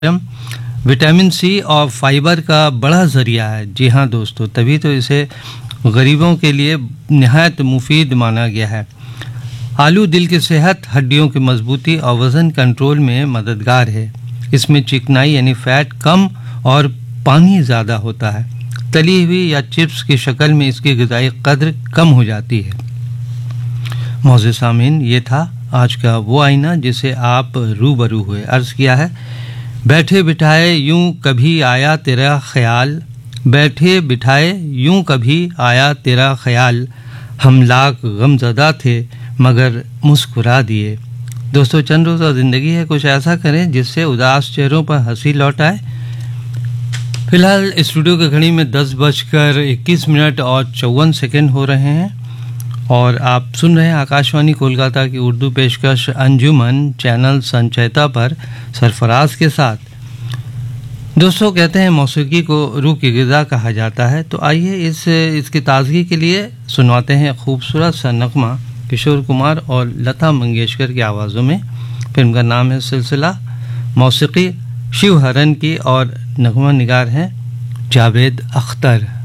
Vitamin C और fibre का बड़ा ज़रिया है। जी हाँ दोस्तों, तभी तो इसे गरीबों के लिए निहायत मुफीद माना गया है। आलू दिल की सेहत, हड्डियों की मजबूती और वज़न कंट्रोल में मददगार है। इसमें चिकनाई यानी फैट कम और पानी ज़्यादा होता है। तली हुई या चिप्स की शक्ल में इसकी ग़िज़ाई कद्र कम हो जाती है। मौज़ूद सामीन, ये था आज का वो आईना जिसे आप रूबरू हुए। अर्ज़ किया है, बैठे बिठाए यूं कभी आया तेरा ख्याल, बैठे बिठाए यूं कभी आया तेरा ख्याल, हम लाख गमज़दा थे मगर मुस्कुरा दिए। दोस्तों, चंद रोज़ा ज़िंदगी है, कुछ ऐसा करें जिससे उदास चेहरों पर हंसी लौट आए। फिलहाल स्टूडियो की घड़ी में 10:21 और 54 हो रहे हैं और आप सुन रहे हैं आकाशवाणी कोलकाता की उर्दू पेशकश अंजुमन चैनल संचयता पर सरफराज के साथ। दोस्तों, कहते हैं मौसीकी को रूह की ग़िज़ा कहा जाता है, तो आइए इसकी ताज़गी के लिए सुनवाते हैं खूबसूरत सा नगमा किशोर कुमार और लता मंगेशकर की आवाज़ों में। फिल्म का नाम है सिलसिला, मौसीकी शिव हरन की और नगमा निगार हैं जावेद अख्तर।